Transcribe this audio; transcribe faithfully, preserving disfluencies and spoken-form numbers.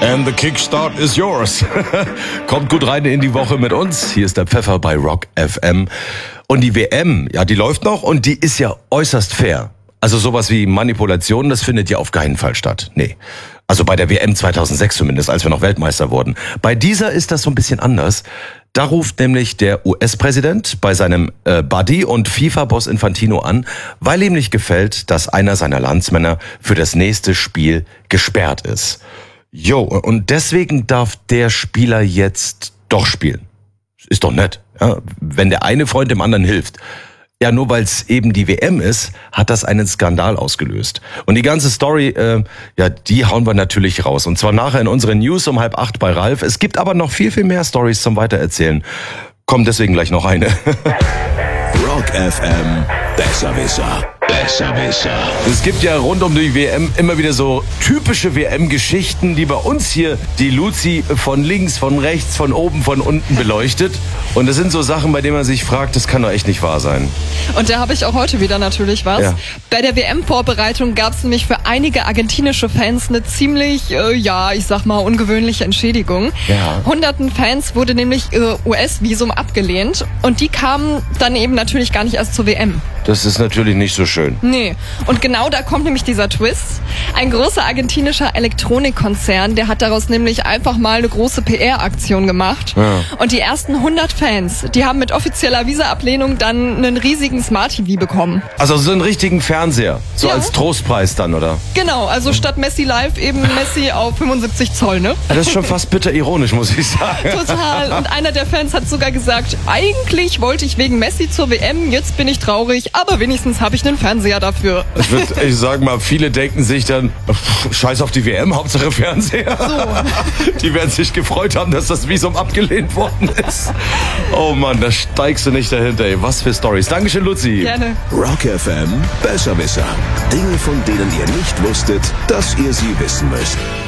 And the kickstart is yours. Kommt gut rein in die Woche mit uns. Hier ist der Pfeffer bei Rock F M. Und die W M, ja, die läuft noch und die ist ja äußerst fair. Also sowas wie Manipulation, das findet ja auf keinen Fall statt. Nee. Also bei der W M zweitausendsechs zumindest, als wir noch Weltmeister wurden. Bei dieser ist das so ein bisschen anders. Da ruft nämlich der U S-Präsident bei seinem äh, Buddy und FIFA-Boss Infantino an, weil ihm nicht gefällt, dass einer seiner Landsmänner für das nächste Spiel gesperrt ist. Jo, und deswegen darf der Spieler jetzt doch spielen. Ist doch nett, ja? Wenn der eine Freund dem anderen hilft. Ja, nur weil es eben die W M ist, hat das einen Skandal ausgelöst. Und die ganze Story, äh, ja, die hauen wir natürlich raus. Und zwar nachher in unseren News um halb acht bei Ralf. Es gibt aber noch viel, viel mehr Stories zum Weitererzählen. Kommt deswegen gleich noch eine. Rock F M, Besserwisser. Besserwisser. Es gibt ja rund um die W M immer wieder so typische W M-Geschichten, die bei uns hier die Luzi von links, von rechts, von oben, von unten beleuchtet. Und das sind so Sachen, bei denen man sich fragt, das kann doch echt nicht wahr sein. Und da habe ich auch heute wieder natürlich was. Ja. Bei der W M-Vorbereitung gab es nämlich für einige argentinische Fans eine ziemlich, äh, ja, ich sag mal, ungewöhnliche Entschädigung. Ja. Hunderten Fans wurde nämlich ihr U S-Visum abgelehnt und die kamen dann eben natürlich gar nicht erst zur W M. Das ist natürlich nicht so schön. Nee. Und genau da kommt nämlich dieser Twist. Ein großer argentinischer Elektronikkonzern, der hat daraus nämlich einfach mal eine große P R-Aktion gemacht. Ja. Und die ersten hundert Fans, die haben mit offizieller Visa-Ablehnung dann einen riesigen Smart-T V bekommen. Also so einen richtigen Fernseher. So Ja. als Trostpreis dann, oder? Genau, also statt Messi live eben Messi auf fünfundsiebzig Zoll, ne? Ja, das ist schon fast bitter ironisch, muss ich sagen. Total. Und einer der Fans hat sogar gesagt, eigentlich wollte ich wegen Messi zur W M, jetzt bin ich traurig, aber wenigstens habe ich einen Fernseher dafür. Ich würde ich sag mal, viele denken sich dann, pff, scheiß auf die W M, Hauptsache Fernseher. So. Die werden sich gefreut haben, dass das Visum abgelehnt worden ist. Oh Mann, da steigst du nicht dahinter, ey. Was für Storys. Dankeschön, Luzi. Gerne. Rock F M, Besserwisser. Dinge, von denen ihr nicht wusstet, dass ihr sie wissen müsst.